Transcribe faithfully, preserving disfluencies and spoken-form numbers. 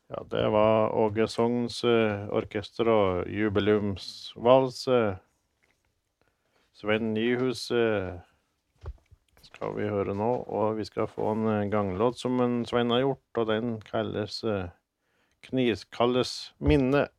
Ja, det var Åge Sogns eh, orkester og jubileumsvals. eh. Sven Nyhus eh, skal vi høre nå, og vi skal få en eh, ganglåt som en Sven har gjort, og den kalles eh, Kniskalles minne.